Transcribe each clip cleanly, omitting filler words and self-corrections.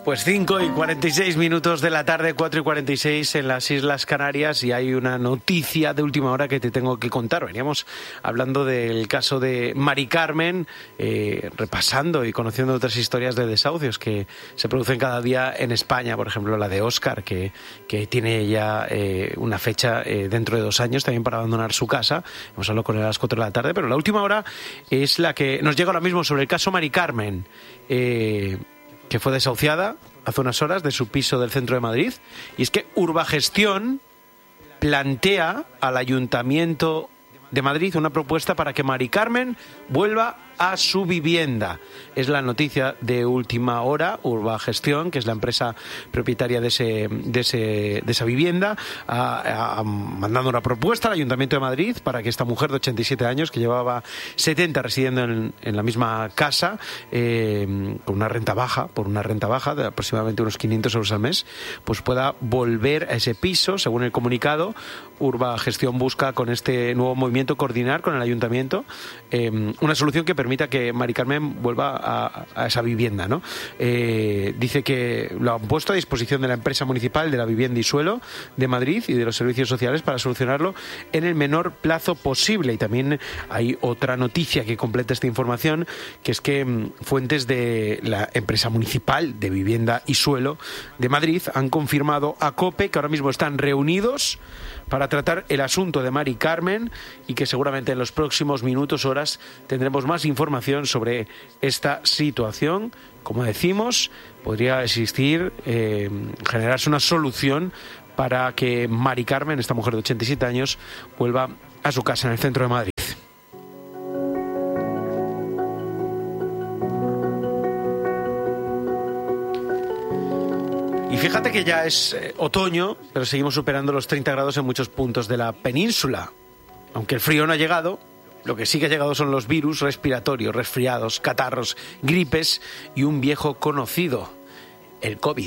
Pues 5:46 de la tarde, 4:46 en las Islas Canarias, y hay una noticia de última hora que te tengo que contar. Veníamos hablando del caso de Mari Carmen, repasando y conociendo otras historias de desahucios que se producen cada día en España. Por ejemplo, la de Óscar, que tiene ya una fecha dentro de 2 años también para abandonar su casa. Hemos hablado con él a las 4 de la tarde, pero la última hora es la que nos llega ahora mismo sobre el caso Mari Carmen, que fue desahuciada hace unas horas de su piso del centro de Madrid. Y es que Urbagestión plantea al Ayuntamiento de Madrid una propuesta para que Mari Carmen vuelva a su vivienda. Es la noticia de última hora. Urbagestión, que es la empresa propietaria de esa vivienda, ha mandado una propuesta al Ayuntamiento de Madrid para que esta mujer de 87 años, que llevaba 70 residiendo en la misma casa, con una renta baja, de aproximadamente unos 500 euros al mes, pues pueda volver a ese piso. Según el comunicado, Urbagestión busca con este nuevo movimiento coordinar con el Ayuntamiento una solución que permita que Mari Carmen vuelva a esa vivienda, ¿no? Dice que lo han puesto a disposición de la empresa municipal de la vivienda y suelo de Madrid y de los servicios sociales para solucionarlo en el menor plazo posible. Y también hay otra noticia que completa esta información, que es que fuentes de la empresa municipal de vivienda y suelo de Madrid han confirmado a COPE que ahora mismo están reunidos para tratar el asunto de Mari Carmen, y que seguramente en los próximos minutos, horas, tendremos más información sobre esta situación. Como decimos, podría existir, generarse una solución para que Mari Carmen, esta mujer de 87 años, vuelva a su casa en el centro de Madrid. Y fíjate que ya es otoño, pero seguimos superando los 30 grados en muchos puntos de la península. Aunque el frío no ha llegado, lo que sí que ha llegado son los virus respiratorios, resfriados, catarros, gripes y un viejo conocido, el COVID.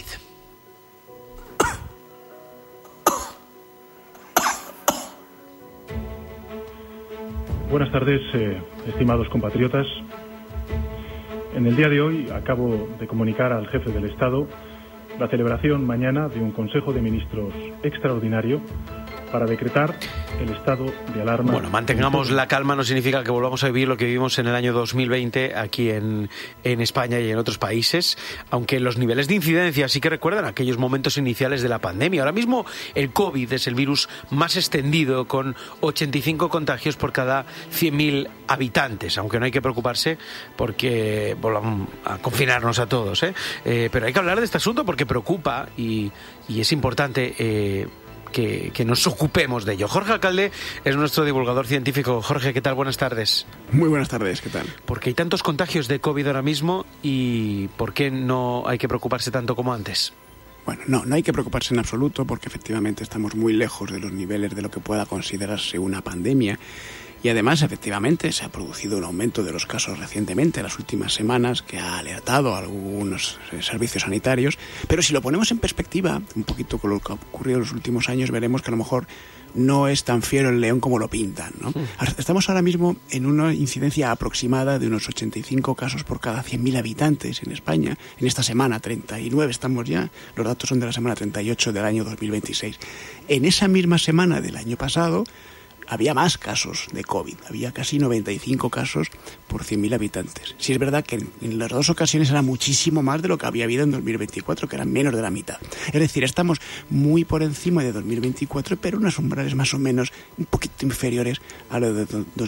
Buenas tardes, estimados compatriotas. En el día de hoy acabo de comunicar al jefe del Estado la celebración mañana de un Consejo de Ministros extraordinario para decretar el estado de alarma. Bueno, mantengamos la calma no significa que volvamos a vivir lo que vivimos en el año 2020 aquí en España y en otros países, aunque los niveles de incidencia sí que recuerdan aquellos momentos iniciales de la pandemia. Ahora mismo el COVID es el virus más extendido, con 85 contagios por cada 100.000 habitantes, aunque no hay que preocuparse porque volvamos a confinarnos a todos, pero hay que hablar de este asunto porque preocupa y es importante que nos ocupemos de ello. Jorge Alcalde es nuestro divulgador científico. Jorge, ¿qué tal? Buenas tardes. Muy buenas tardes, ¿qué tal? ¿Por qué hay tantos contagios de COVID ahora mismo y por qué no hay que preocuparse tanto como antes? Bueno, no hay que preocuparse en absoluto, porque efectivamente estamos muy lejos de los niveles de lo que pueda considerarse una pandemia. Y además, efectivamente, se ha producido un aumento de los casos recientemente, en las últimas semanas, que ha alertado a algunos servicios sanitarios. Pero si lo ponemos en perspectiva, un poquito con lo que ha ocurrido en los últimos años, veremos que a lo mejor no es tan fiero el león como lo pintan, ¿no? Estamos ahora mismo en una incidencia aproximada de unos 85 casos por cada 100.000 habitantes en España. En esta semana 39 estamos ya, los datos son de la semana 38 del año 2026. En esa misma semana del año pasado había más casos de COVID, había casi 95 casos por 100.000 habitantes. Sí es verdad que en las dos ocasiones era muchísimo más de lo que había habido en 2024, que eran menos de la mitad. Es decir, estamos muy por encima de 2024, pero unos umbrales más o menos un poquito inferiores a lo de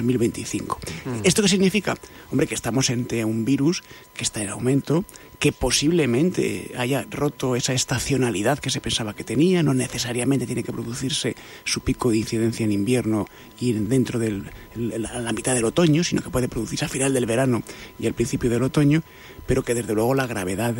2025. ¿Esto qué significa? Hombre, que estamos ante un virus que está en aumento, que posiblemente haya roto esa estacionalidad que se pensaba que tenía. No necesariamente tiene que producirse su pico de incidencia en invierno y dentro de la mitad del otoño, sino que puede producirse al final del verano y al principio del otoño, pero que desde luego la gravedad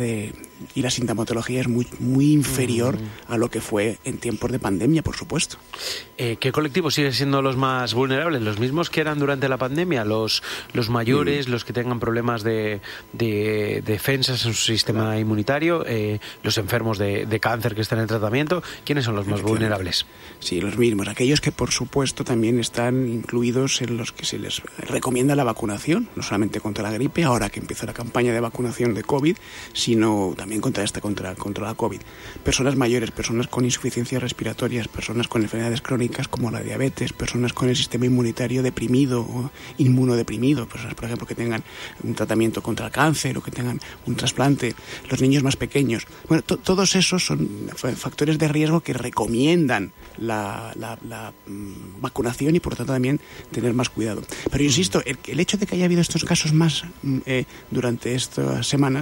y la sintomatología es muy inferior a lo que fue en tiempos de pandemia, por supuesto. ¿Qué colectivos siguen siendo los más vulnerables? ¿Los mismos que eran durante la pandemia? ¿Los mayores, los que tengan problemas de defensas en su sistema inmunitario? ¿Los enfermos de cáncer que están en tratamiento? ¿Quiénes son los más vulnerables? Sí, los mismos. Aquellos que, por supuesto, también están incluidos en los que se les recomienda la vacunación, no solamente contra la gripe, ahora que empieza la campaña de vacunación de COVID, sino también también contra la COVID. Personas mayores, personas con insuficiencias respiratorias, personas con enfermedades crónicas como la diabetes, personas con el sistema inmunitario deprimido o inmunodeprimido, personas, por ejemplo, que tengan un tratamiento contra el cáncer o que tengan un trasplante, los niños más pequeños. Bueno, todos esos son factores de riesgo que recomiendan la vacunación y, por lo tanto, también tener más cuidado. Pero insisto, el hecho de que haya habido estos casos más durante esta semana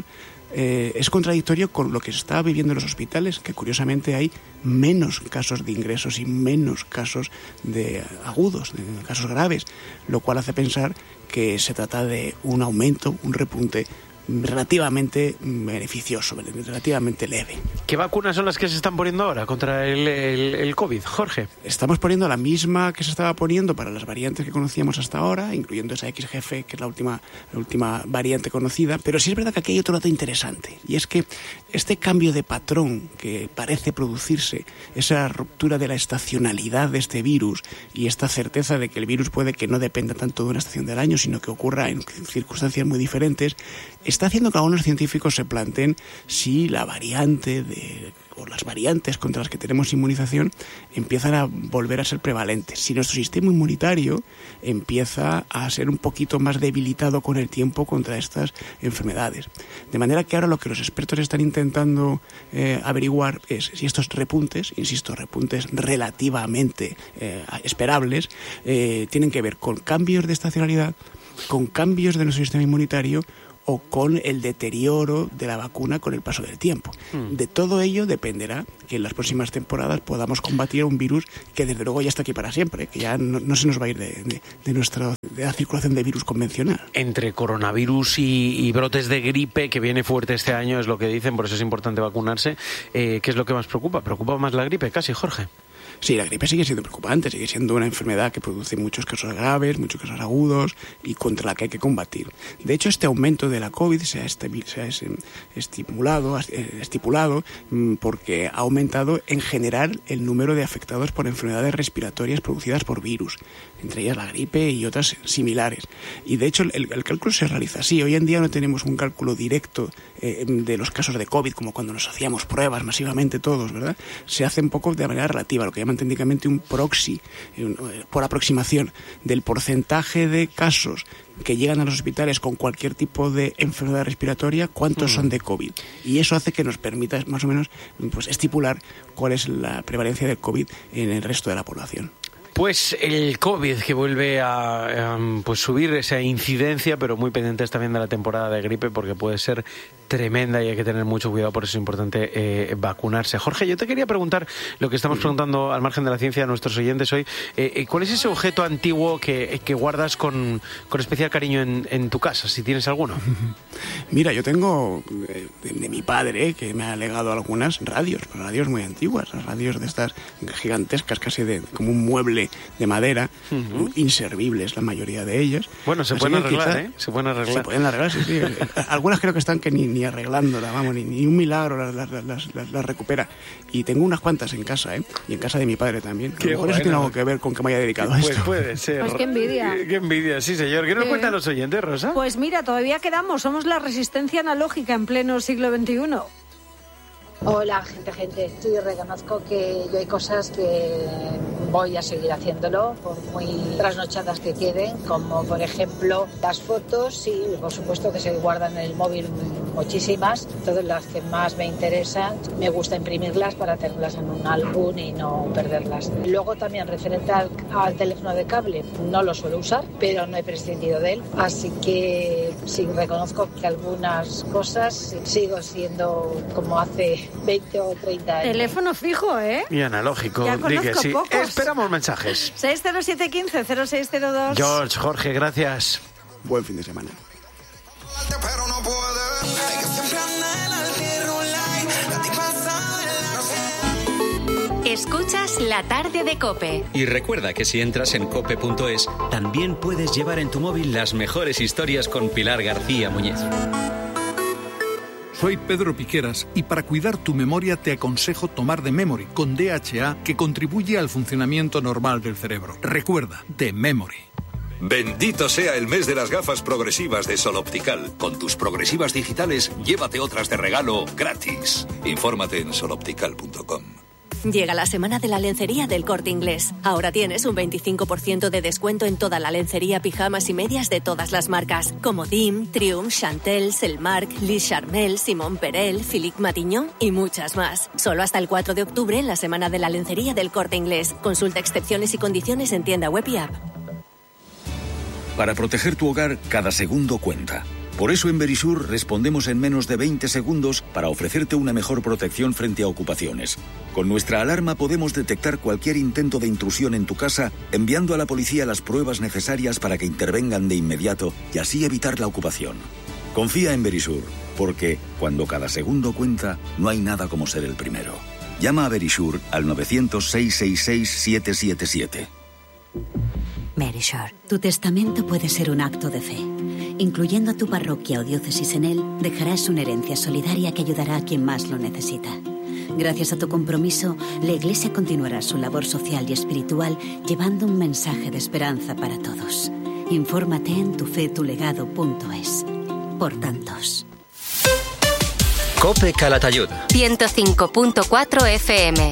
es contradictorio con lo que se está viviendo en los hospitales, que curiosamente hay menos casos de ingresos y menos casos de agudos, de casos graves, lo cual hace pensar que se trata de un aumento, un repunte relativamente beneficioso, relativamente leve. ¿Qué vacunas son las que se están poniendo ahora contra el COVID, Jorge? Estamos poniendo la misma que se estaba poniendo para las variantes que conocíamos hasta ahora, incluyendo esa XGF, que es la última variante conocida, pero sí es verdad que aquí hay otro dato interesante, y es que este cambio de patrón que parece producirse, esa ruptura de la estacionalidad de este virus y esta certeza de que el virus puede que no dependa tanto de una estación del año, sino que ocurra en circunstancias muy diferentes, está haciendo que algunos científicos se planteen si la variante o las variantes contra las que tenemos inmunización empiezan a volver a ser prevalentes. Si nuestro sistema inmunitario empieza a ser un poquito más debilitado con el tiempo contra estas enfermedades. De manera que ahora lo que los expertos están intentando averiguar es si estos repuntes, insisto, repuntes relativamente esperables, tienen que ver con cambios de estacionalidad, con cambios de nuestro sistema inmunitario o con el deterioro de la vacuna con el paso del tiempo. De todo ello dependerá que en las próximas temporadas podamos combatir un virus que desde luego ya está aquí para siempre, que ya no se nos va a ir de la circulación de virus convencional. Entre coronavirus y brotes de gripe, que viene fuerte este año, es lo que dicen, por eso es importante vacunarse. ¿Qué es lo que más preocupa? ¿Preocupa más la gripe casi, Jorge? Sí, la gripe sigue siendo preocupante, sigue siendo una enfermedad que produce muchos casos graves, muchos casos agudos y contra la que hay que combatir. De hecho, este aumento de la COVID se ha estipulado porque ha aumentado en general el número de afectados por enfermedades respiratorias producidas por virus, entre ellas la gripe y otras similares. Y de hecho el cálculo se realiza así. Hoy en día no tenemos un cálculo directo de los casos de COVID como cuando nos hacíamos pruebas masivamente todos, ¿verdad? Se hace un poco de manera relativa, lo que llaman técnicamente un proxy, por aproximación, del porcentaje de casos que llegan a los hospitales con cualquier tipo de enfermedad respiratoria, cuántos son de COVID. Y eso hace que nos permita más o menos estipular cuál es la prevalencia del COVID en el resto de la población. Pues el COVID, que vuelve a subir esa incidencia, pero muy pendientes también de la temporada de gripe, porque puede ser tremenda y hay que tener mucho cuidado, por eso es importante vacunarse. Jorge, yo te quería preguntar lo que estamos preguntando al margen de la ciencia a nuestros oyentes hoy. ¿Cuál es ese objeto antiguo que guardas con especial cariño en tu casa, si tienes alguno? Mira, yo tengo de mi padre, que me ha legado algunas radios muy antiguas, radios de estas gigantescas, casi como un mueble de madera, inservibles la mayoría de ellas. Bueno, se pueden arreglar, Se pueden arreglar. Se pueden arreglar, sí. Algunas creo que están que ni arreglándola, vamos, ni un milagro las recupera. Y tengo unas cuantas en casa, y en casa de mi padre también. A lo mejor eso tiene algo que ver con que me haya dedicado a esto. Pues puede ser. Pues qué envidia. Qué envidia, sí, señor. ¿Qué nos cuentan los oyentes, Rosa? Pues mira, todavía quedamos. Somos la resistencia analógica en pleno siglo XXI. Hola, gente. Sí, reconozco que yo hay cosas que voy a seguir haciéndolo, por muy trasnochadas que queden, como por ejemplo las fotos, sí, por supuesto que se guardan en el móvil muchísimas, todas las que más me interesan, me gusta imprimirlas para tenerlas en un álbum y no perderlas. Luego también referente al teléfono de cable, no lo suelo usar, pero no he prescindido de él, así que sí, reconozco que algunas cosas sigo siendo como hace 20 o 30 años. Teléfono fijo, ¿eh? Y analógico. Ya conozco sí. pocos. Esperamos mensajes. 60715-0602. George, Jorge, gracias. Buen fin de semana. Escuchas La Tarde de COPE. Y recuerda que si entras en cope.es, también puedes llevar en tu móvil las mejores historias con Pilar García Muñiz. Soy Pedro Piqueras y para cuidar tu memoria te aconsejo tomar The Memory con DHA, que contribuye al funcionamiento normal del cerebro. Recuerda, The Memory. Bendito sea el mes de las gafas progresivas de Sol Optical. Con tus progresivas digitales, llévate otras de regalo gratis. Infórmate en soloptical.com. Llega la semana de la lencería del Corte Inglés. Ahora tienes un 25% de descuento en toda la lencería, pijamas y medias de todas las marcas, como Dim, Triumph, Chantel, Selmark, Lis Charmel, Simon Perel, Philippe Matignon y muchas más. Solo hasta el 4 de octubre en la semana de la lencería del Corte Inglés. Consulta excepciones y condiciones en tienda web y app. Para proteger tu hogar, cada segundo cuenta. Por eso en Verisur respondemos en menos de 20 segundos para ofrecerte una mejor protección frente a ocupaciones. Con nuestra alarma podemos detectar cualquier intento de intrusión en tu casa, enviando a la policía las pruebas necesarias para que intervengan de inmediato y así evitar la ocupación. Confía en Verisur, porque cuando cada segundo cuenta, no hay nada como ser el primero. Llama a Verisur al 900-666-777. Verisur, tu testamento puede ser un acto de fe. Incluyendo a tu parroquia o diócesis en él, dejarás una herencia solidaria que ayudará a quien más lo necesita. Gracias a tu compromiso, la Iglesia continuará su labor social y espiritual llevando un mensaje de esperanza para todos. Infórmate en tufetulegado.es. Por tantos. COPE Calatayud. 105.4 FM.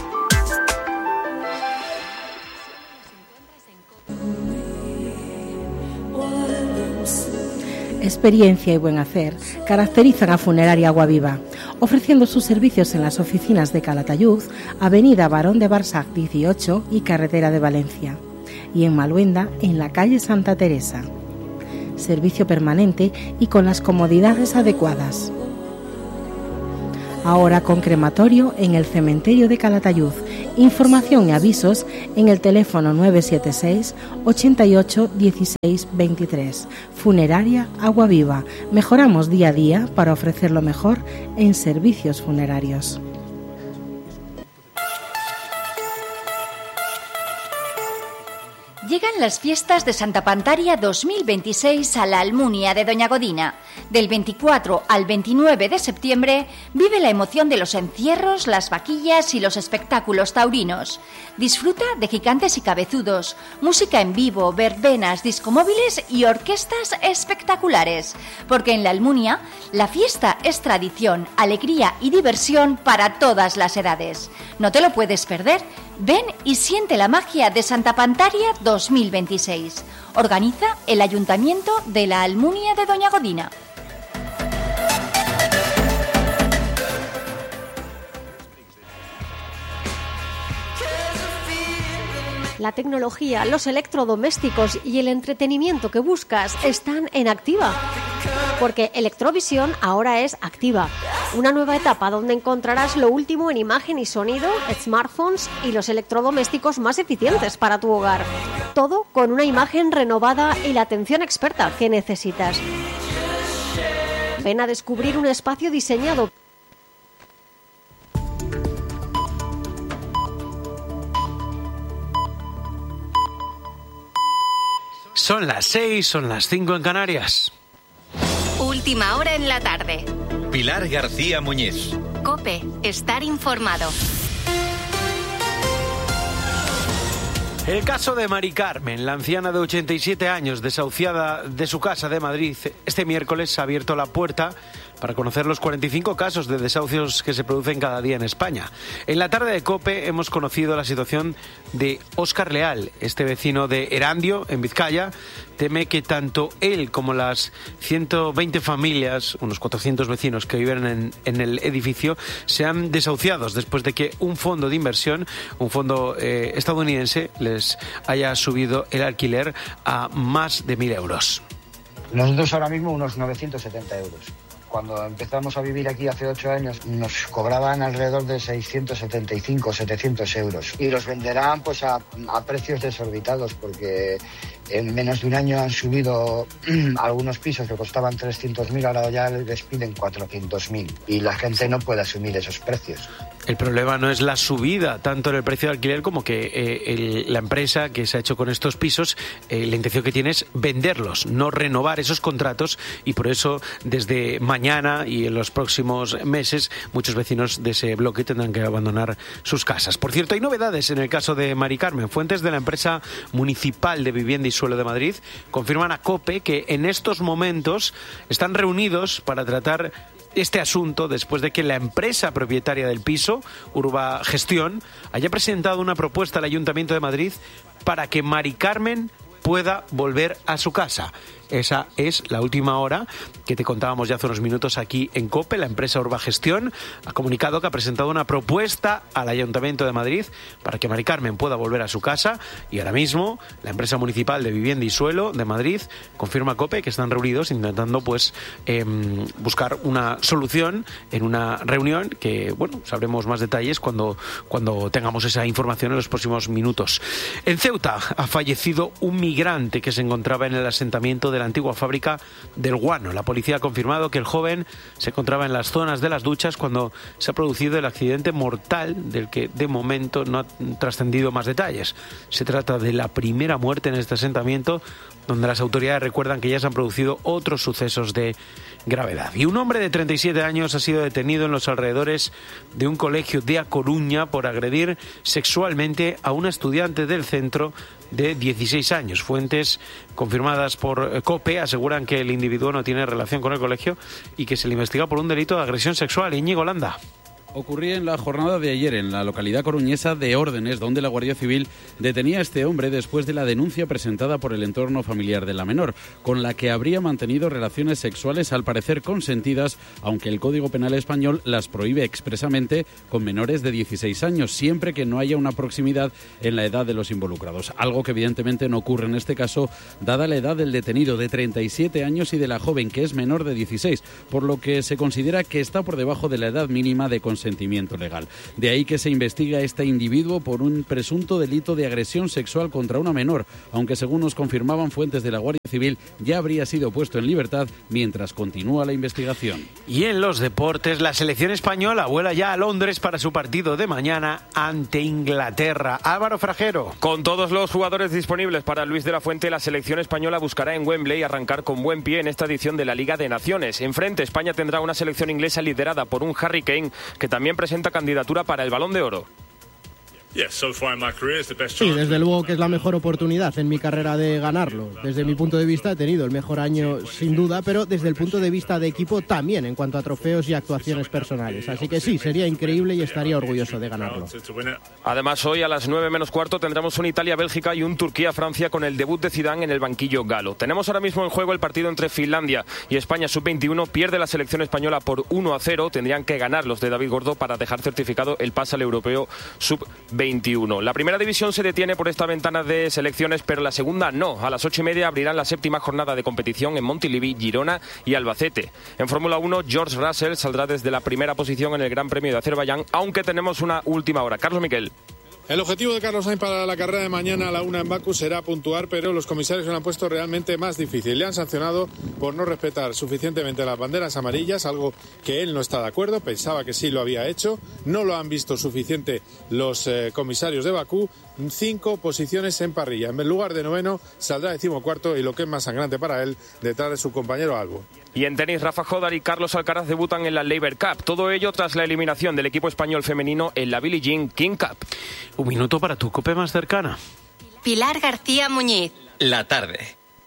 Experiencia y buen hacer caracterizan a Funeraria Aguaviva, ofreciendo sus servicios en las oficinas de Calatayud, Avenida Barón de Barsac 18 y Carretera de Valencia, y en Maluenda, en la calle Santa Teresa. Servicio permanente y con las comodidades adecuadas. Ahora con crematorio en el cementerio de Calatayud. Información y avisos en el teléfono 976 88 16 23. Funeraria Aguaviva. Mejoramos día a día para ofrecer lo mejor en servicios funerarios. Llegan las fiestas de Santa Pantaria 2026 a la Almunia de Doña Godina. Del 24 al 29 de septiembre vive la emoción de los encierros, las vaquillas y los espectáculos taurinos. Disfruta de gigantes y cabezudos, música en vivo, verbenas, discomóviles y orquestas espectaculares. Porque en la Almunia la fiesta es tradición, alegría y diversión para todas las edades. No te lo puedes perder. Ven y siente la magia de Santa Pantaria 2026. Organiza el Ayuntamiento de la Almunia de Doña Godina. La tecnología, los electrodomésticos y el entretenimiento que buscas están en Activa. Porque Electrovisión ahora es Activa. Una nueva etapa donde encontrarás lo último en imagen y sonido, smartphones y los electrodomésticos más eficientes para tu hogar. Todo con una imagen renovada y la atención experta que necesitas. Ven a descubrir un espacio diseñado. Son las 6, son las 5 en Canarias. Última hora en la tarde. Pilar García Muñiz. COPE, estar informado. El caso de Mari Carmen, la anciana de 87 años desahuciada de su casa de Madrid, este miércoles ha abierto la puerta para conocer los 45 casos de desahucios que se producen cada día en España. En la tarde de COPE hemos conocido la situación de Óscar Leal. Este vecino de Erandio, en Vizcaya, teme que tanto él como las 120 familias, unos 400 vecinos que viven en el edificio, sean desahuciados después de que un fondo de inversión, un fondo estadounidense, les haya subido el alquiler a más de 1.000 euros. Nosotros ahora mismo unos 970 euros. Cuando empezamos a vivir aquí hace 8 años nos cobraban alrededor de 675, 700 euros. Y los venderán pues a precios desorbitados porque en menos de un año han subido algunos pisos que costaban 300.000, ahora ya les piden 400.000. Y la gente no puede asumir esos precios. El problema no es la subida tanto en el precio de alquiler como que la empresa que se ha hecho con estos pisos, la intención que tiene es venderlos, no renovar esos contratos, y por eso desde mañana y en los próximos meses muchos vecinos de ese bloque tendrán que abandonar sus casas. Por cierto, hay novedades en el caso de Mari Carmen. Fuentes de la empresa municipal de Vivienda y Suelo de Madrid confirman a COPE que en estos momentos están reunidos para tratar este asunto después de que la empresa propietaria del piso, Urbagestión, haya presentado una propuesta al Ayuntamiento de Madrid para que Mari Carmen pueda volver a su casa. Esa es la última hora que te contábamos ya hace unos minutos aquí en COPE. La empresa Urbagestión ha comunicado que ha presentado una propuesta al Ayuntamiento de Madrid para que Mari Carmen pueda volver a su casa, y ahora mismo la empresa municipal de Vivienda y Suelo de Madrid confirma a COPE que están reunidos intentando buscar una solución en una reunión que, sabremos más detalles cuando tengamos esa información en los próximos minutos. En Ceuta ha fallecido un migrante que se encontraba en el asentamiento de la antigua fábrica del guano. La policía ha confirmado que el joven se encontraba en las zonas de las duchas cuando se ha producido el accidente mortal del que de momento no ha trascendido más detalles. Se trata de la primera muerte en este asentamiento, donde las autoridades recuerdan que ya se han producido otros sucesos de gravedad. Y un hombre de 37 años ha sido detenido en los alrededores de un colegio de A Coruña por agredir sexualmente a una estudiante del centro de 16 años. Fuentes confirmadas por COPE aseguran que el individuo no tiene relación con el colegio y que se le investiga por un delito de agresión sexual. Íñigo Landa. Ocurría en la jornada de ayer en la localidad coruñesa de Órdenes, donde la Guardia Civil detenía a este hombre después de la denuncia presentada por el entorno familiar de la menor, con la que habría mantenido relaciones sexuales al parecer consentidas, aunque el Código Penal español las prohíbe expresamente con menores de 16 años, siempre que no haya una proximidad en la edad de los involucrados. Algo que evidentemente no ocurre en este caso, dada la edad del detenido de 37 años y de la joven, que es menor de 16, por lo que se considera que está por debajo de la edad mínima de consentimiento legal. De ahí que se investiga a este individuo por un presunto delito de agresión sexual contra una menor, aunque según nos confirmaban fuentes de la Guardia Civil ya habría sido puesto en libertad mientras continúa la investigación. Y en los deportes, la selección española vuela ya a Londres para su partido de mañana ante Inglaterra. Álvaro Frajero. Con todos los jugadores disponibles para Luis de la Fuente, la selección española buscará en Wembley arrancar con buen pie en esta edición de la Liga de Naciones. Enfrente, España tendrá una selección inglesa liderada por un Harry Kane que también presenta candidatura para el Balón de Oro. Sí, desde luego que es la mejor oportunidad en mi carrera de ganarlo. Desde mi punto de vista he tenido el mejor año sin duda, pero desde el punto de vista de equipo también en cuanto a trofeos y actuaciones personales. Así que sí, sería increíble y estaría orgulloso de ganarlo. Además, hoy a las 9 menos cuarto tendremos un Italia-Bélgica y un Turquía-Francia con el debut de Zidane en el banquillo galo. Tenemos ahora mismo en juego el partido entre Finlandia y España sub-21. Pierde la selección española por 1-0. Tendrían que ganar los de David Gordo para dejar certificado el pase al europeo sub-21. La primera división se detiene por esta ventana de selecciones, pero la segunda no. A las 8:30 abrirán la séptima jornada de competición en Montilivi, Girona y Albacete. En Fórmula 1, George Russell saldrá desde la primera posición en el Gran Premio de Azerbaiyán, aunque tenemos una última hora. Carlos Miquel. El objetivo de Carlos Sainz para la carrera de mañana a la 1 en Bakú será puntuar, pero los comisarios lo han puesto realmente más difícil. Le han sancionado por no respetar suficientemente las banderas amarillas, algo que él no está de acuerdo, pensaba que sí lo había hecho. No lo han visto suficiente los comisarios de Bakú. 5 posiciones en parrilla. En lugar de 9º saldrá 14º y lo que es más sangrante para él, detrás de su compañero Albon. Y en tenis, Rafa Jodar y Carlos Alcaraz debutan en la Laver Cup. Todo ello tras la eliminación del equipo español femenino en la Billie Jean King Cup. Un minuto para tu COPE más cercana. Pilar García Muñiz. La tarde.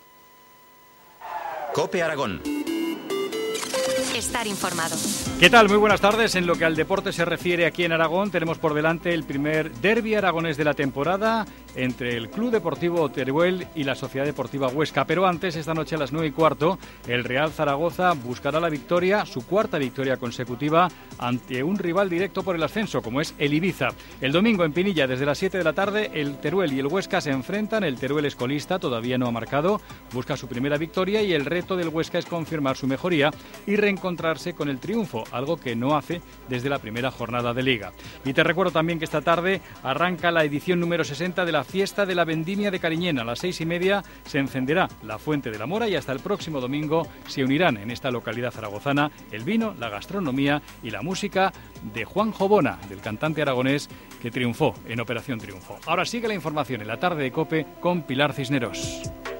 COPE Aragón. Estar informado. ¿Qué tal? Muy buenas tardes. En lo que al deporte se refiere aquí en Aragón, tenemos por delante el primer derbi aragonés de la temporada entre el Club Deportivo Teruel y la Sociedad Deportiva Huesca. Pero antes, esta noche a las 9:15, el Real Zaragoza buscará la victoria, su cuarta victoria consecutiva, ante un rival directo por el ascenso, como es el Ibiza. El domingo en Pinilla, desde las 7 de la tarde, el Teruel y el Huesca se enfrentan. El Teruel es colista, todavía no ha marcado, busca su primera victoria y el reto del Huesca es confirmar su mejoría y reencontrarse con el triunfo, algo que no hace desde la primera jornada de Liga. Y te recuerdo también que esta tarde arranca la edición número 60 de la la fiesta de la Vendimia de Cariñena. A las 6:30 se encenderá la Fuente de la Mora y hasta el próximo domingo se unirán en esta localidad zaragozana el vino, la gastronomía y la música de Juan Jobona, del cantante aragonés que triunfó en Operación Triunfo. Ahora sigue la información en la tarde de COPE con Pilar Cisneros.